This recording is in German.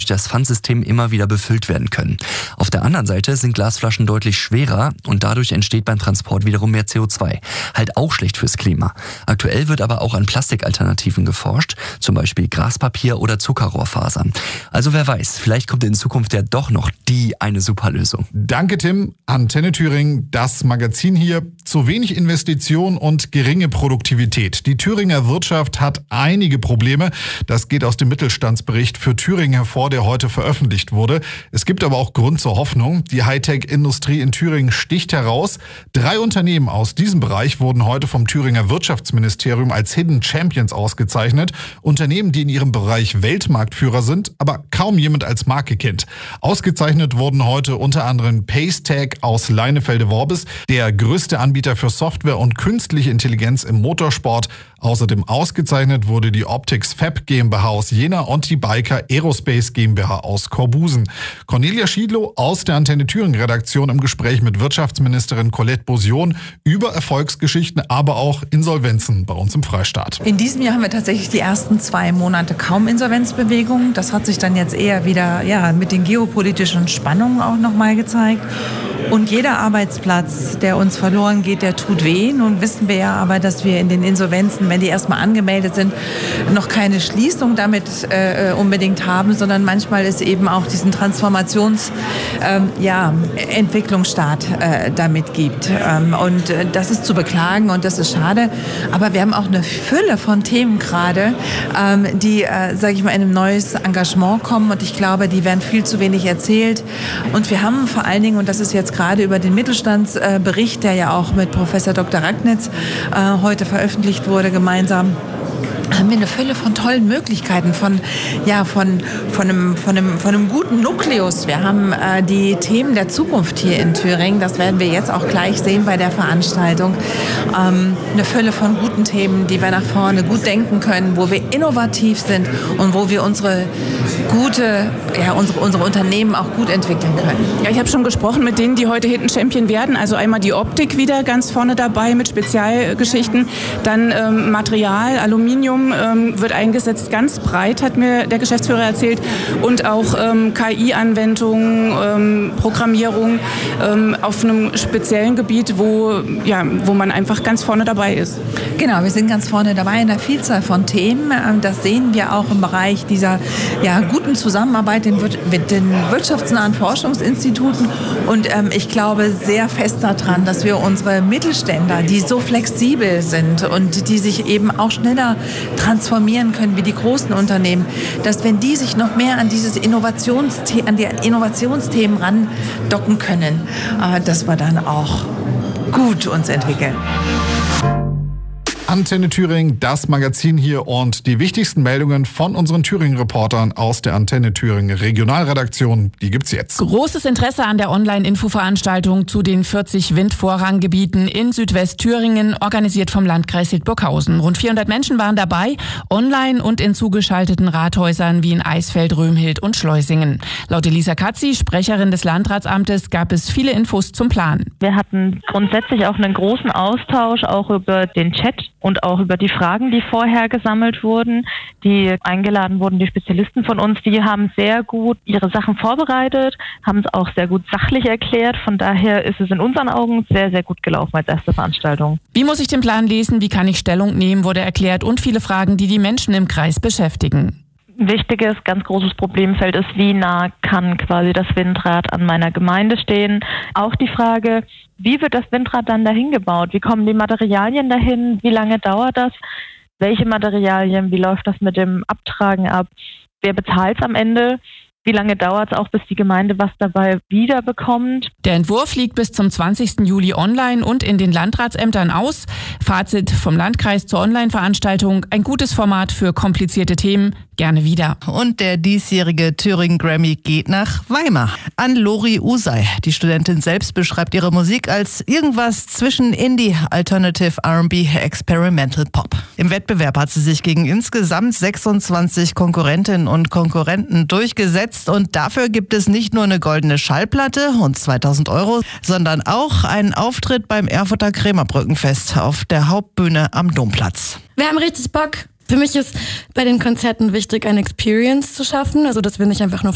das Pfandsystem immer wieder befüllt werden können. Auf der anderen Seite sind Glasflaschen deutlich schwerer und dadurch entsteht beim Transport wiederum mehr CO2. Halt auch schlecht fürs Klima. Aktuell wird aber auch an Plastikalternativen geforscht, zum Beispiel Graspapier oder Zuckerrohrfasern. Also wer weiß, vielleicht kommt in Zukunft ja doch noch eine Superlösung. Danke, Tim. Antenne Thüringen, das Magazin hier. Zu wenig Investition und geringe Produktivität. Die Thüringer Wirtschaft hat einige Probleme. Das geht aus dem Mittelstandsbericht für Thüringen hervor, der heute veröffentlicht wurde. Es gibt aber auch Grund zur Hoffnung. Die Hightech-Industrie in Thüringen sticht heraus. 3 Unternehmen aus diesem Bereich wurden heute vom Thüringer Wirtschaftsministerium als Hidden Champions ausgezeichnet. Unternehmen, die in ihrem Bereich Weltmarktführer sind, aber kaum jemand als Marke kennt. Ausgezeichnet wurden heute unter anderem Pacetech aus Leinefelde-Worbis, der größte Anbieter für Software und künstliche Intelligenz im Motorsport. Außerdem ausgezeichnet wurde die Optics Fab GmbH aus Jena und die Biker Aerospace GmbH aus Korbusen. Cornelia Schiedlow aus der Antenne Thüringen Redaktion im Gespräch mit Wirtschaftsministerin Colette Bosion über Erfolgsgeschichten, aber auch Insolvenzen bei uns im Freistaat. In diesem Jahr haben wir tatsächlich die ersten 2 Monate kaum Insolvenzbewegungen. Das hat sich dann jetzt eher wieder mit den geopolitischen Spannungen auch nochmal gezeigt. Und jeder Arbeitsplatz, der uns verloren geht, der tut weh. Nun wissen wir ja aber, dass wir in den Insolvenzen, wenn die erstmal angemeldet sind, noch keine Schließung damit unbedingt haben, sondern manchmal es eben auch diesen Entwicklungsstart damit gibt. Und das ist zu beklagen und das ist schade. Aber wir haben auch eine Fülle von Themen gerade, die, in ein neues Engagement kommen. Und ich glaube, die werden viel zu wenig erzählt. Und wir haben vor allen Dingen, und das ist jetzt gerade über den Mittelstandsbericht, der ja auch mit Professor Dr. Ragnitz heute veröffentlicht wurde, gemeinsam, haben wir eine Fülle von tollen Möglichkeiten, von einem guten Nukleus. Wir haben die Themen der Zukunft hier in Thüringen, das werden wir jetzt auch gleich sehen bei der Veranstaltung. Eine Fülle von guten Themen, die wir nach vorne gut denken können, wo wir innovativ sind und wo wir unsere Unternehmen auch gut entwickeln können. Ja, ich habe schon gesprochen mit denen, die heute Hidden Champion werden. Also einmal die Optik wieder ganz vorne dabei mit Spezialgeschichten, dann Material, Aluminium wird eingesetzt, ganz breit, hat mir der Geschäftsführer erzählt, und auch KI-Anwendungen, Programmierung auf einem speziellen Gebiet, wo man einfach ganz vorne dabei ist. Genau, wir sind ganz vorne dabei in einer Vielzahl von Themen. Das sehen wir auch im Bereich dieser guten Zusammenarbeit mit den wirtschaftsnahen Forschungsinstituten. Und ich glaube sehr fest daran, dass wir unsere Mittelständler, die so flexibel sind und die sich eben auch schneller transformieren können wie die großen Unternehmen, dass wenn die sich noch mehr an die Innovationsthemen randocken können, dass wir dann auch gut uns entwickeln. Antenne Thüringen, das Magazin hier und die wichtigsten Meldungen von unseren Thüringen-Reportern aus der Antenne Thüringen Regionalredaktion, die gibt's jetzt. Großes Interesse an der Online-Infoveranstaltung zu den 40 Windvorranggebieten in Südwestthüringen, organisiert vom Landkreis Hildburghausen. Rund 400 Menschen waren dabei, online und in zugeschalteten Rathäusern wie in Eisfeld, Römhild und Schleusingen. Laut Elisa Katzi, Sprecherin des Landratsamtes, gab es viele Infos zum Plan. Wir hatten grundsätzlich auch einen großen Austausch, auch über den Chat und auch über die Fragen, die vorher gesammelt wurden, die eingeladen wurden, die Spezialisten von uns, die haben sehr gut ihre Sachen vorbereitet, haben es auch sehr gut sachlich erklärt. Von daher ist es in unseren Augen sehr, sehr gut gelaufen als erste Veranstaltung. Wie muss ich den Plan lesen, wie kann ich Stellung nehmen, wurde erklärt, und viele Fragen, die die Menschen im Kreis beschäftigen. Ein wichtiges, ganz großes Problemfeld ist, wie nah kann quasi das Windrad an meiner Gemeinde stehen. Auch die Frage, wie wird das Windrad dann dahin gebaut? Wie kommen die Materialien dahin? Wie lange dauert das? Welche Materialien? Wie läuft das mit dem Abtragen ab? Wer bezahlt es am Ende? Wie lange dauert es auch, bis die Gemeinde was dabei wiederbekommt? Der Entwurf liegt bis zum 20. Juli online und in den Landratsämtern aus. Fazit vom Landkreis zur Online-Veranstaltung: ein gutes Format für komplizierte Themen, gerne wieder. Und der diesjährige Thüringen Grammy geht nach Weimar an Lori Usay. Die Studentin selbst beschreibt ihre Musik als irgendwas zwischen Indie, Alternative, R&B, Experimental Pop. Im Wettbewerb hat sie sich gegen insgesamt 26 Konkurrentinnen und Konkurrenten durchgesetzt. Und dafür gibt es nicht nur eine goldene Schallplatte und 2.000 €, sondern auch einen Auftritt beim Erfurter Krämerbrückenfest auf der Hauptbühne am Domplatz. Wir haben richtig Bock. Für mich ist bei den Konzerten wichtig, eine Experience zu schaffen, also dass wir nicht einfach nur